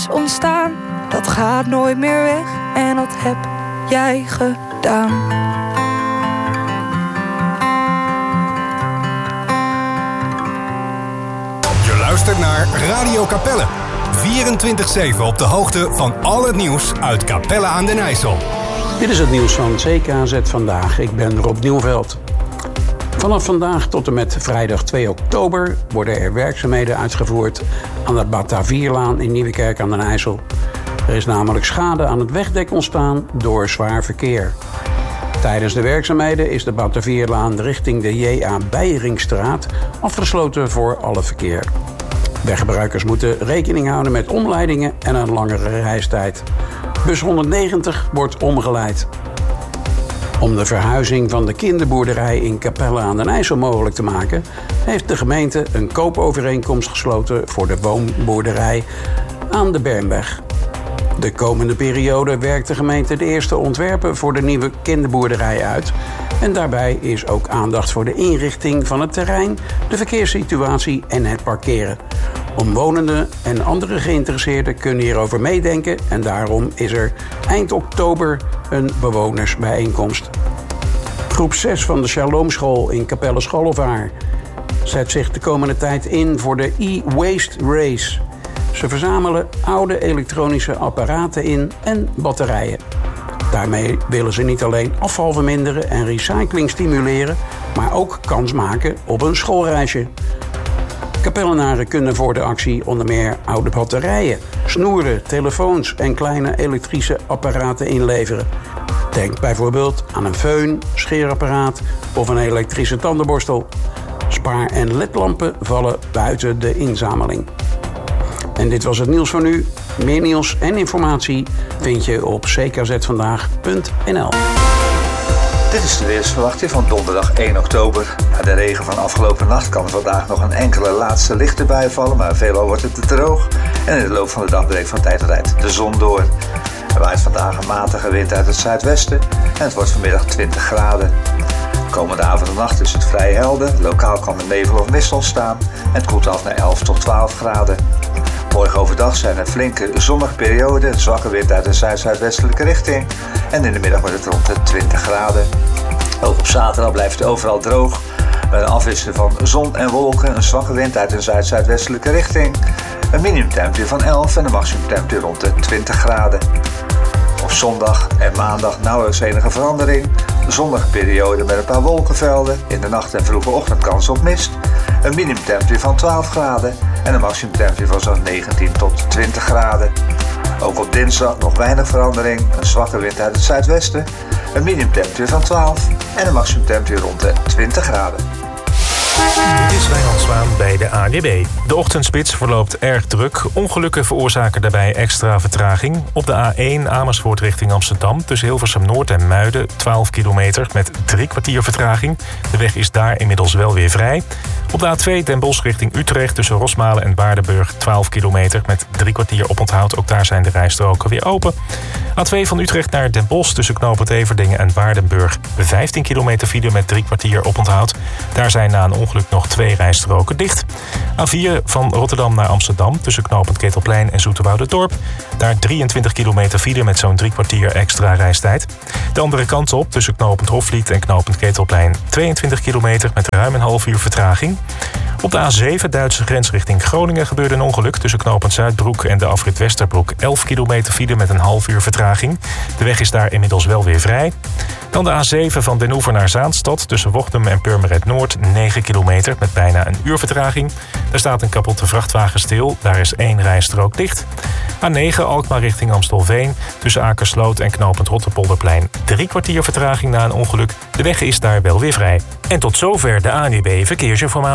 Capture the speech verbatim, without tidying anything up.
is ontstaan, dat gaat nooit meer weg en dat heb jij gedaan. Je luistert naar Radio Capelle. vierentwintig zeven op de hoogte van al het nieuws uit Capelle aan den IJssel. Dit is het nieuws van C K Z Vandaag. Ik ben Rob Nieuwveld. Vanaf vandaag tot en met vrijdag twee oktober worden er werkzaamheden uitgevoerd aan de Batavierlaan in Nieuwekerk aan den IJssel. Er is namelijk schade aan het wegdek ontstaan door zwaar verkeer. Tijdens de werkzaamheden is de Batavierlaan richting de J A Beijeringstraat afgesloten voor alle verkeer. Weggebruikers moeten rekening houden met omleidingen en een langere reistijd. Bus honderdnegentig wordt omgeleid. Om de verhuizing van de kinderboerderij in Capelle aan den IJssel mogelijk te maken, heeft de gemeente een koopovereenkomst gesloten voor de woonboerderij aan de Bernweg. De komende periode werkt de gemeente de eerste ontwerpen voor de nieuwe kinderboerderij uit. En daarbij is ook aandacht voor de inrichting van het terrein, de verkeerssituatie en het parkeren. Omwonenden en andere geïnteresseerden kunnen hierover meedenken en daarom is er eind oktober een bewonersbijeenkomst. Groep zes van de Shalomschool in Capelle Schollevaar zet zich de komende tijd in voor de e-waste race. Ze verzamelen oude elektronische apparaten in en batterijen. Daarmee willen ze niet alleen afval verminderen en recycling stimuleren, maar ook kans maken op een schoolreisje. Capellenaren kunnen voor de actie onder meer oude batterijen, snoeren, telefoons en kleine elektrische apparaten inleveren. Denk bijvoorbeeld aan een föhn, scheerapparaat of een elektrische tandenborstel. Spaar- en ledlampen vallen buiten de inzameling. En dit was het nieuws voor nu. Meer nieuws en informatie vind je op c k z vandaag punt n l. Dit is de weersverwachting van donderdag één oktober. Na de regen van afgelopen nacht kan er vandaag nog een enkele laatste lichte bui vallen, maar veelal wordt het te droog. En in de loop van de dag breekt van tijd tot tijd de zon door. Er waait vandaag een matige wind uit het zuidwesten en het wordt vanmiddag twintig graden. Komende avond en nacht is het vrij helder. Lokaal kan er nevel of mist ontstaan en het koelt af naar elf tot twaalf graden. Morgen overdag zijn er flinke zonnige perioden, een zwakke wind uit de zuid-zuidwestelijke richting en in de middag wordt het rond de twintig graden. Ook op zaterdag blijft het overal droog, met een afwisseling van zon en wolken, een zwakke wind uit de zuid-zuidwestelijke richting, een minimumtemperatuur van elf en een maximumtemperatuur rond de twintig graden. Op zondag en maandag nauwelijks enige verandering. De zonnige periode met een paar wolkenvelden. In de nacht en vroege ochtend kans op mist. Een minimumtemperatuur van twaalf graden. En een maximumtemperatuur van zo'n negentien tot twintig graden. Ook op dinsdag nog weinig verandering. Een zwakke wind uit het zuidwesten. Een minimumtemperatuur van twaalf. En een maximumtemperatuur rond de twintig graden. Dit is Wijnand Zwaan bij de A N W B. De ochtendspits verloopt erg druk. Ongelukken veroorzaken daarbij extra vertraging. Op de A één Amersfoort richting Amsterdam tussen Hilversum Noord en Muiden twaalf kilometer met drie kwartier vertraging. De weg is daar inmiddels wel weer vrij. Op de A twee Den Bosch richting Utrecht tussen Rosmalen en Waardenburg twaalf kilometer met drie kwartier oponthoud. Ook daar zijn de rijstroken weer open. A twee van Utrecht naar Den Bosch tussen knooppunt Everdingen en Waardenburg vijftien kilometer file met drie kwartier oponthoud. Daar zijn na een ongeluk nog twee rijstroken dicht. A vier van Rotterdam naar Amsterdam tussen knooppunt Ketelplein en Zoeterwouderdorp. Daar drieëntwintig kilometer file met zo'n drie kwartier extra reistijd. De andere kant op tussen knooppunt Hofvliet en knooppunt Ketelplein tweeëntwintig kilometer met ruim een half uur vertraging. Op de A zeven Duitse grens richting Groningen gebeurde een ongeluk tussen knooppunt Zuidbroek en de afrit Westerbroek. elf kilometer file met een half uur vertraging. De weg is daar inmiddels wel weer vrij. Dan de A zeven van Den Oever naar Zaanstad tussen Wochtum en Purmerend Noord negen kilometer met bijna een uur vertraging. Daar staat een kapotte vrachtwagen stil. Daar is één rijstrook dicht. A negen Alkmaar richting Amstelveen tussen Akersloot en knooppunt Rotterpolderplein. Drie kwartier vertraging na een ongeluk. De weg is daar wel weer vrij. En tot zover de A N W B Verkeersinformatie.